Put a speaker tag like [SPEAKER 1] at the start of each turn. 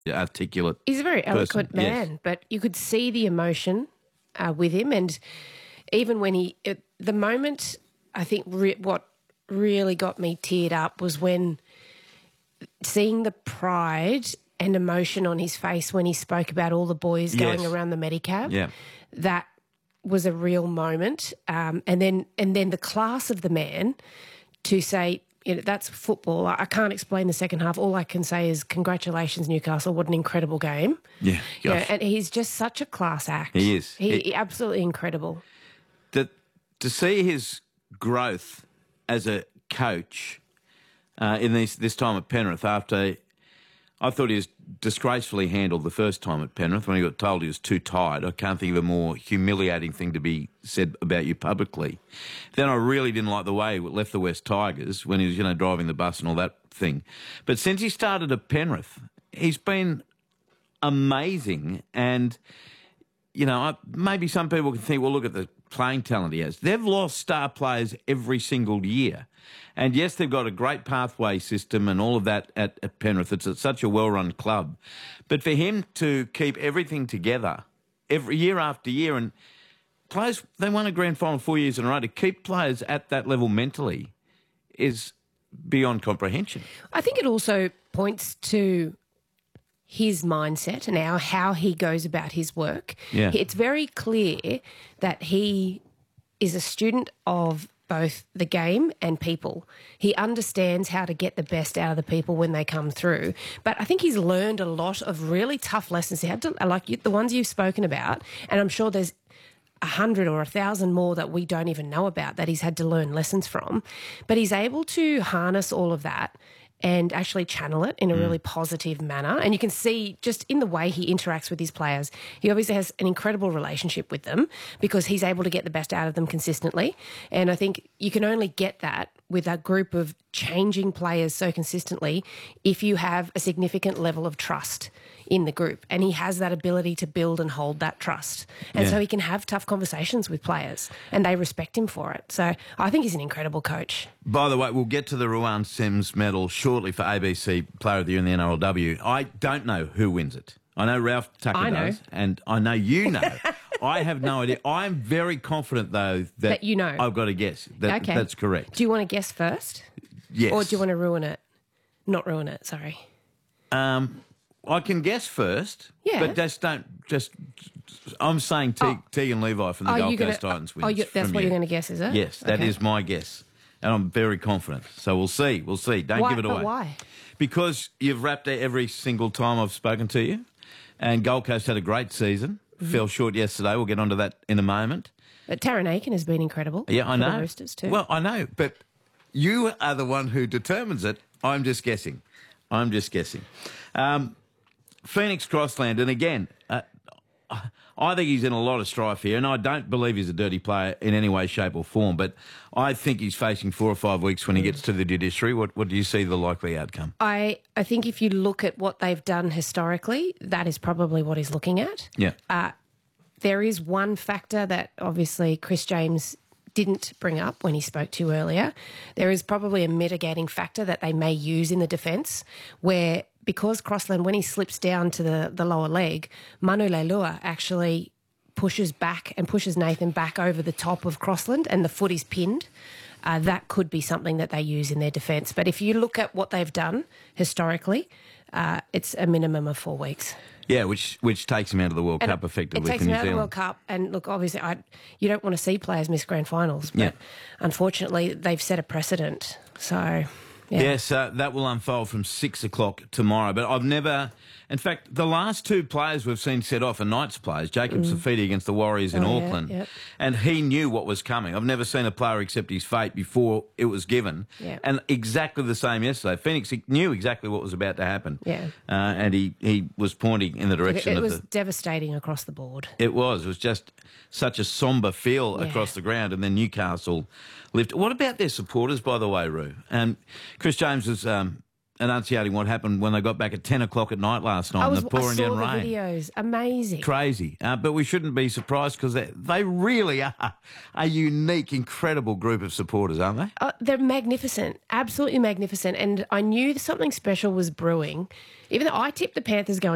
[SPEAKER 1] articulate.
[SPEAKER 2] He's a very eloquent
[SPEAKER 1] person.
[SPEAKER 2] man,
[SPEAKER 1] Yes.
[SPEAKER 2] but you could see the emotion with him. And even when the moment, I think what really got me teared up was when seeing the pride and emotion on his face when he spoke about all the boys going around the Medicab.
[SPEAKER 1] Yeah.
[SPEAKER 2] That was a real moment. And then the class of the man to say, that's football. I can't explain the second half. All I can say is congratulations, Newcastle. What an incredible game.
[SPEAKER 1] Yeah.
[SPEAKER 2] And he's just such a class act.
[SPEAKER 1] He is.
[SPEAKER 2] He absolutely incredible.
[SPEAKER 1] To see his growth as a coach in this time at Penrith after... I thought he was disgracefully handled the first time at Penrith when he got told he was too tired. I can't think of a more humiliating thing to be said about you publicly. Then I really didn't like the way he left the West Tigers when he was, driving the bus and all that thing. But since he started at Penrith, he's been amazing. And, maybe some people can think, well, look at the playing talent he has. They've lost star players every single year. And yes, they've got a great pathway system and all of that at Penrith. It's such a well-run club. But for him to keep everything together every year after year, and players, they won a grand final 4 years in a row, to keep players at that level mentally is beyond comprehension.
[SPEAKER 2] I think it also points to his mindset and how he goes about his work.
[SPEAKER 1] Yeah.
[SPEAKER 2] It's very clear that he is a student of both the game and people. He understands how to get the best out of the people when they come through. But I think he's learned a lot of really tough lessons. He had to, like the ones you've spoken about, and I'm sure there's 100 or 1,000 more that we don't even know about that he's had to learn lessons from. But he's able to harness all of that and actually channel it in a really positive manner. And you can see just in the way he interacts with his players, he obviously has an incredible relationship with them because he's able to get the best out of them consistently. And I think you can only get that with a group of changing players so consistently if you have a significant level of trust in the group. And he has that ability to build and hold that trust. And so he can have tough conversations with players and they respect him for it. So I think he's an incredible coach.
[SPEAKER 1] By the way, we'll get to the Ruan Sims medal shortly for ABC Player of the Year in the NRLW. I don't know who wins it. I know Ralph Tucker does, and I know you know. I have no idea. I'm very confident, though, that
[SPEAKER 2] you know.
[SPEAKER 1] I've got to guess. That's correct.
[SPEAKER 2] Do you want to guess first?
[SPEAKER 1] Yes.
[SPEAKER 2] Or do you want to ruin it? Not ruin it, sorry.
[SPEAKER 1] I can guess first, but I'm saying Tegan Levi from the Gold Coast Titans wins.
[SPEAKER 2] That's what you're going to guess, is it?
[SPEAKER 1] Yes, that is my guess. And I'm very confident. So we'll see. Don't give it away.
[SPEAKER 2] But why?
[SPEAKER 1] Because you've wrapped it every single time I've spoken to you. And Gold Coast had a great season. Fell short yesterday. We'll get onto that in a moment.
[SPEAKER 2] But Taryn Aiken has been incredible.
[SPEAKER 1] Yeah, I know.
[SPEAKER 2] For the Roosters too.
[SPEAKER 1] Well, I know. But you are the one who determines it. I'm just guessing. Phoenix Crossland, and again, I think he's in a lot of strife here, and I don't believe he's a dirty player in any way, shape or form, but I think he's facing 4 or 5 weeks when he gets to the judiciary. What do you see the likely outcome?
[SPEAKER 2] I think if you look at what they've done historically, that is probably what he's looking at.
[SPEAKER 1] Yeah.
[SPEAKER 2] There is one factor that obviously Chris James didn't bring up when he spoke to you earlier. There is probably a mitigating factor that they may use in the defence where, because Crossland, when he slips down to the lower leg, Manu Leilua actually pushes back and pushes Nathan back over the top of Crossland and the foot is pinned. That could be something that they use in their defence. But if you look at what they've done historically, it's a minimum of 4 weeks.
[SPEAKER 1] Yeah, which takes him out of the World Cup effectively for New Zealand.
[SPEAKER 2] It takes him out of the World Cup. And look, obviously, you don't want to see players miss grand finals. But unfortunately, they've set a precedent. So... yeah.
[SPEAKER 1] Yes, that will unfold from 6 o'clock tomorrow. But I've never... In fact, the last 2 players we've seen set off are Knights players, Jacob Safidi against the Warriors in Auckland, and he knew what was coming. I've never seen a player accept his fate before it was given. Yeah. And exactly the same yesterday. Phoenix knew exactly what was about to happen.
[SPEAKER 2] Yeah.
[SPEAKER 1] And he was pointing in the direction of the...
[SPEAKER 2] It was devastating across the board.
[SPEAKER 1] It was. It was just such a sombre feel across the ground, and then Newcastle lifted. What about their supporters, by the way, Roo? Chris James was enunciating what happened when they got back at 10 o'clock at night last night in the pouring down rain.
[SPEAKER 2] I saw the videos. Amazing.
[SPEAKER 1] Crazy. But we shouldn't be surprised because they really are a unique, incredible group of supporters, aren't they?
[SPEAKER 2] They're magnificent. Absolutely magnificent. And I knew something special was brewing. Even though I tipped the Panthers going